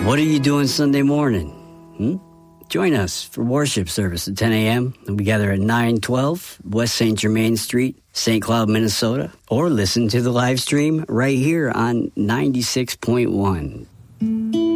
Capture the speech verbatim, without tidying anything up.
What are you doing Sunday morning? Hmm? Join us for worship service at ten a.m. We gather at nine twelve West Saint Germain Street, Saint Cloud, Minnesota. Or listen to the live stream right here on ninety-six point one